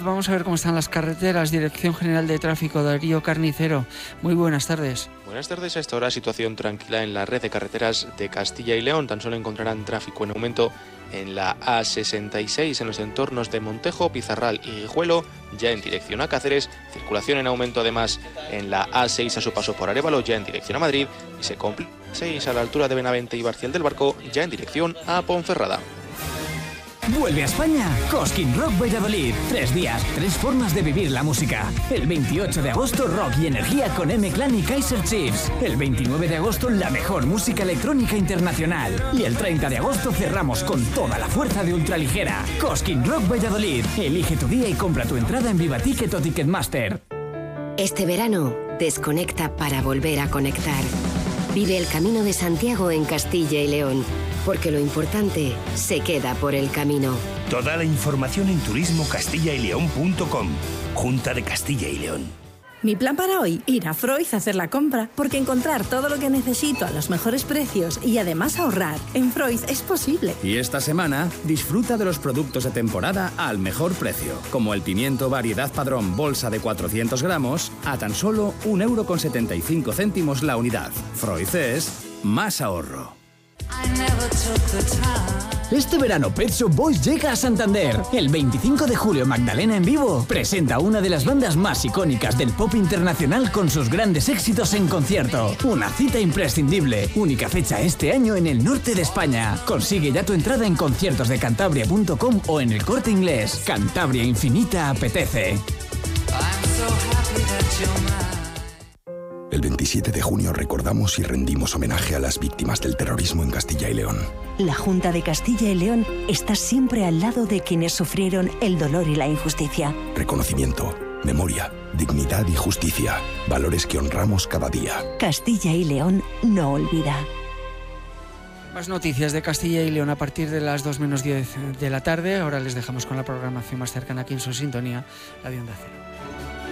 vamos a ver cómo están las carreteras. Dirección General de Tráfico, Darío Carnicero. Muy buenas tardes. Buenas tardes. A esta hora situación tranquila en la red de carreteras de Castilla y León. Tan solo encontrarán tráfico en aumento en la A66 en los entornos de Montejo, Pizarral y Guijuelo, ya en dirección a Cáceres. Circulación en aumento además en la A6 a su paso por Arévalo, ya en dirección a Madrid, y se complica 6 a la altura de Benavente y Barcial del Barco, ya en dirección a Ponferrada. Vuelve a España Cosquín Rock Valladolid. 3 días, 3 formas de vivir la música. El 28 de agosto, rock y energía con M-Clan y Kaiser Chiefs. El 29 de agosto, la mejor música electrónica internacional. Y el 30 de agosto cerramos con toda la fuerza de ultraligera. Cosquín Rock Valladolid. Elige tu día y compra tu entrada en Viva Ticket o Ticketmaster. Este verano, desconecta para volver a conectar. Vive el Camino de Santiago en Castilla y León, porque lo importante se queda por el camino. Toda la información en turismocastillaileón.com. Junta de Castilla y León. Mi plan para hoy, ir a Freud a hacer la compra, porque encontrar todo lo que necesito a los mejores precios y además ahorrar en Freud es posible. Y esta semana, disfruta de los productos de temporada al mejor precio, como el pimiento variedad Padrón bolsa de 400 gramos a tan solo 1,75 € la unidad. Freud es más ahorro. Este verano Pet Shop Boys llega a Santander. El 25 de julio Magdalena en vivo presenta una de las bandas más icónicas del pop internacional con sus grandes éxitos en concierto. Una cita imprescindible. Única fecha este año en el norte de España. Consigue ya tu entrada en conciertosdecantabria.com o en El Corte Inglés. Cantabria Infinita apetece. El 27 de junio recordamos y rendimos homenaje a las víctimas del terrorismo en Castilla y León. La Junta de Castilla y León está siempre al lado de quienes sufrieron el dolor y la injusticia. Reconocimiento, memoria, dignidad y justicia. Valores que honramos cada día. Castilla y León no olvida. Más noticias de Castilla y León a partir de las 2 menos 10 de la tarde. Ahora les dejamos con la programación más cercana aquí en su sintonía, la de Onda Cero.